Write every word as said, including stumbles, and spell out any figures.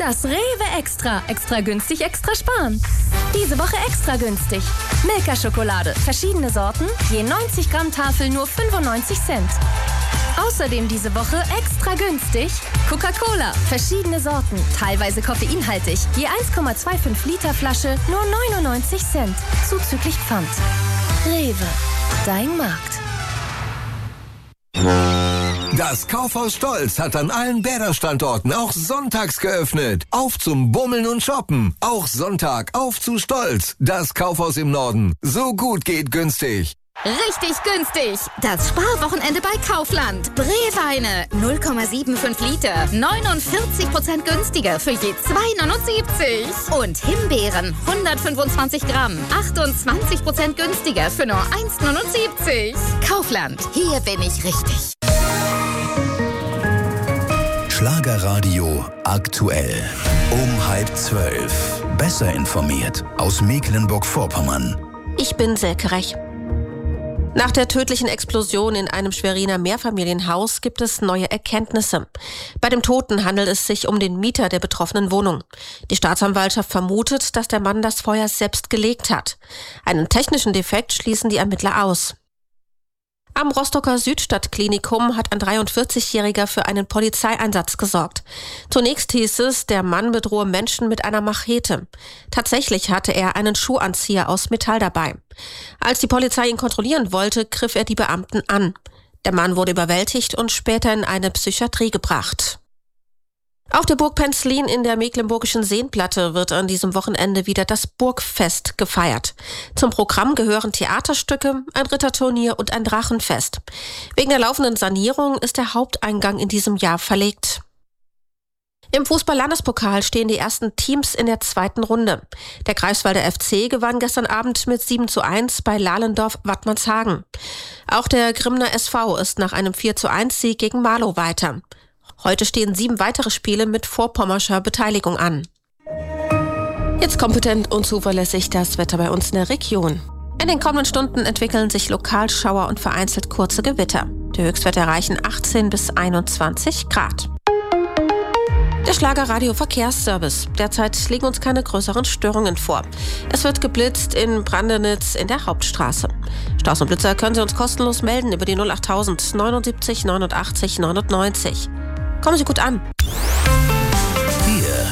Das Rewe Extra. Extra günstig, extra sparen. Diese Woche extra günstig. Milka-Schokolade. Verschiedene Sorten. Je neunzig Gramm Tafel nur fünfundneunzig Cent. Außerdem diese Woche extra günstig. Coca-Cola. Verschiedene Sorten. Teilweise koffeinhaltig. Je eins Komma fünfundzwanzig Liter Flasche nur neunundneunzig Cent. Zuzüglich Pfand. Rewe. Dein Markt. Das Kaufhaus Stolz hat an allen Bäder-Standorten auch sonntags geöffnet. Auf zum Bummeln und Shoppen. Auch Sonntag auf zu Stolz. Das Kaufhaus im Norden. So gut geht günstig. Richtig günstig. Das Sparwochenende bei Kaufland. Breweine null Komma fünfundsiebzig Liter. neunundvierzig Prozent günstiger für je zwei neunundsiebzig. Und Himbeeren hundertfünfundzwanzig Gramm. achtundzwanzig Prozent günstiger für nur eins neunundsiebzig. Kaufland. Hier bin ich richtig. Schlagerradio aktuell. Um halb zwölf. Besser informiert aus Mecklenburg-Vorpommern. Ich bin Silke Rech. Nach der tödlichen Explosion in einem Schweriner Mehrfamilienhaus gibt es neue Erkenntnisse. Bei dem Toten handelt es sich um den Mieter der betroffenen Wohnung. Die Staatsanwaltschaft vermutet, dass der Mann das Feuer selbst gelegt hat. Einen technischen Defekt schließen die Ermittler aus. Am Rostocker Südstadtklinikum hat ein dreiundvierzigjähriger für einen Polizeieinsatz gesorgt. Zunächst hieß es, der Mann bedrohe Menschen mit einer Machete. Tatsächlich hatte er einen Schuhanzieher aus Metall dabei. Als die Polizei ihn kontrollieren wollte, griff er die Beamten an. Der Mann wurde überwältigt und später in eine Psychiatrie gebracht. Auf der Burg Penzlin in der mecklenburgischen Seenplatte wird an diesem Wochenende wieder das Burgfest gefeiert. Zum Programm gehören Theaterstücke, ein Ritterturnier und ein Drachenfest. Wegen der laufenden Sanierung ist der Haupteingang in diesem Jahr verlegt. Im Fußball-Landespokal stehen die ersten Teams in der zweiten Runde. Der Greifswalder F C gewann gestern Abend mit sieben zu eins bei Lalendorf-Wattmannshagen. Auch der Grimner S V ist nach einem vier zu eins Sieg gegen Marlow weiter. Heute stehen sieben weitere Spiele mit vorpommerscher Beteiligung an. Jetzt kompetent und zuverlässig das Wetter bei uns in der Region. In den kommenden Stunden entwickeln sich lokal Schauer und vereinzelt kurze Gewitter. Die Höchstwerte erreichen achtzehn bis einundzwanzig Grad. Der Schlagerradio Verkehrsservice. Derzeit liegen uns keine größeren Störungen vor. Es wird geblitzt in Brandenitz in der Hauptstraße. Staus und Blitzer können Sie uns kostenlos melden über die null achttausend neunundsiebzig neunundachtzig neunundneunzig. Kommen Sie gut an.